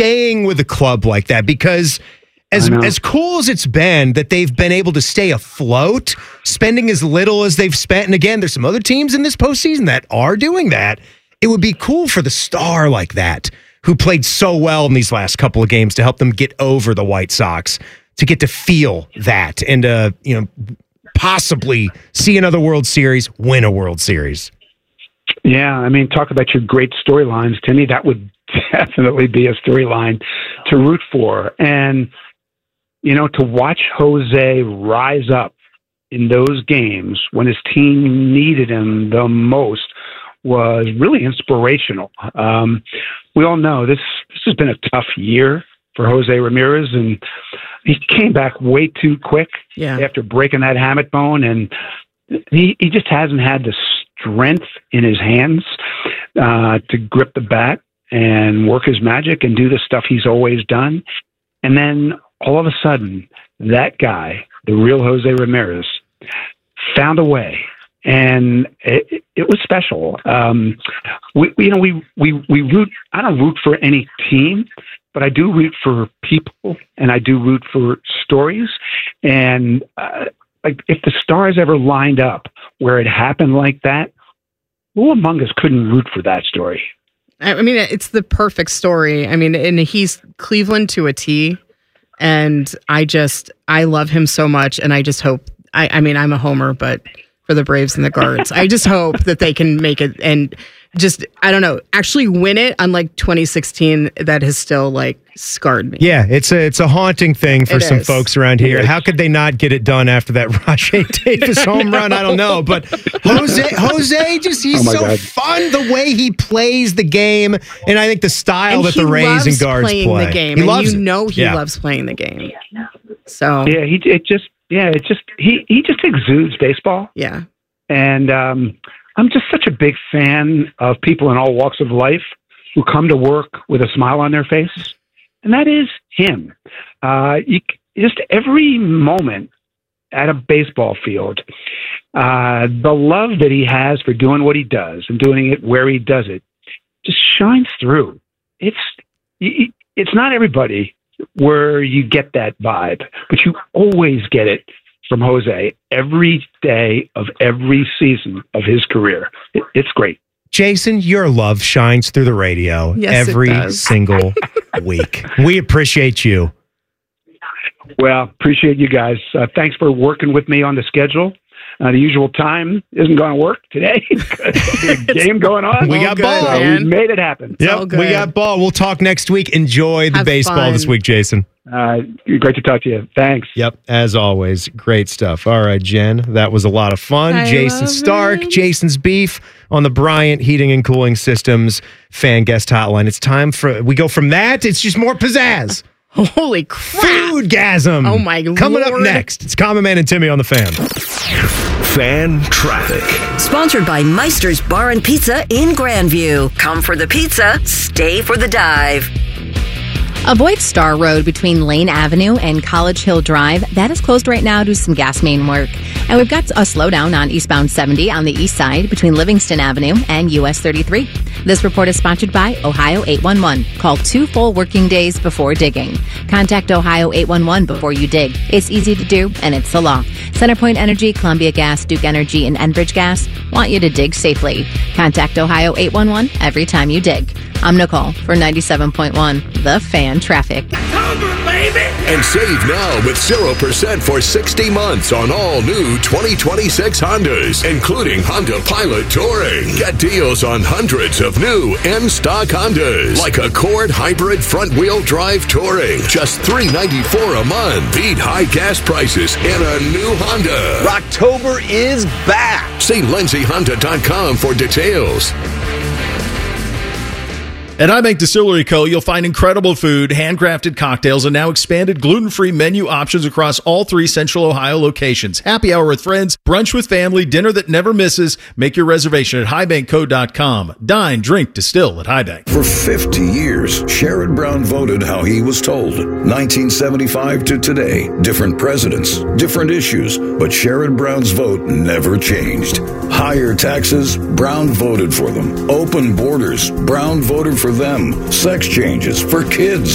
staying with a club like that? Because as cool as it's been that they've been able to stay afloat, spending as little as they've spent, and again, there's some other teams in this postseason that are doing that. It would be cool for the star like that, who played so well in these last couple of games, to help them get over the White Sox, to get to feel that and possibly see another World Series, win a World Series. Yeah, I mean, talk about your great storylines. To me, that would definitely be a storyline to root for. And, to watch Jose rise up in those games when his team needed him the most was really inspirational. We all know this has been a tough year for Jose Ramirez, and he came back way too quick after breaking that hamate bone, and he just hasn't had the strength in his hands to grip the bat and work his magic and do the stuff he's always done. And then all of a sudden, that guy, the real Jose Ramirez, found a way. And it was special. We root. I don't root for any team, but I do root for people, and I do root for stories. And if the stars ever lined up where it happened like that, who among us couldn't root for that story? I mean, it's the perfect story. I mean, and he's Cleveland to a T. And I love him so much, and I just hope. I mean, I'm a homer, but for the Braves and the Guards, I just hope that they can make it and just, I don't know, actually win it. Unlike 2016, that has still scarred me. Yeah, it's a haunting thing for some folks around here. How could they not get it done after that Rajai Davis home run? I don't know, but Jose just, he's fun the way he plays the game, and I think the style that the Rays and Guards play. The game. He loves playing the game. So yeah, he just exudes baseball. Yeah, and I'm just such a big fan of people in all walks of life who come to work with a smile on their face. And that is him. Just every moment at a baseball field, the love that he has for doing what he does and doing it where he does it just shines through. It's not everybody where you get that vibe, but you always get it from Jose every day of every season of his career. It's great. Jason, your love shines through the radio every single week. We appreciate you. Well, appreciate you guys. Thanks for working with me on the schedule. The usual time isn't going to work today. There's a game going on. We got ball. So we made it happen. Yep, we got ball. We'll talk next week. Enjoy the baseball this week, Jason. Great to talk to you. Thanks. Yep, as always, great stuff. All right, Jen, that was a lot of fun. Jason Stark, Jason's Beef on the Bryant Heating and Cooling Systems fan guest hotline. It's time we go from that. It's just more pizzazz. Holy crap. Foodgasm. Oh, my Lord. Coming up next, it's Common Man and Timmy on the Fan. Fan Traffic. Sponsored by Meister's Bar and Pizza in Grandview. Come for the pizza, stay for the dive. Avoid Star Road between Lane Avenue and College Hill Drive. That is closed right now due to some gas main work. And we've got a slowdown on eastbound 70 on the east side between Livingston Avenue and US 33. This report is sponsored by Ohio 811. Call 2 full working days before digging. Contact Ohio 811 before you dig. It's easy to do, and it's the law. CenterPoint Energy, Columbia Gas, Duke Energy, and Enbridge Gas want you to dig safely. Contact Ohio 811 every time you dig. I'm Nicole for 97.1, The Fan Traffic. And save now with 0% for 60 months on all new 2026 Hondas, including Honda Pilot Touring. Get deals on hundreds of new in-stock Hondas, like Accord Hybrid Front-Wheel Drive Touring. Just $394 a month. Beat high gas prices in a new Honda. Rocktober is back. See LindsayHonda.com for details. At iBank Distillery Co., you'll find incredible food, handcrafted cocktails, and now expanded gluten-free menu options across all 3 Central Ohio locations. Happy hour with friends, brunch with family, dinner that never misses. Make your reservation at highbankco.com. Dine, drink, distill at highbank. For 50 years, Sherrod Brown voted how he was told. 1975 to today, different presidents, different issues, but Sherrod Brown's vote never changed. Higher taxes, Brown voted for them. Open borders, Brown voted for them. Sex changes for kids,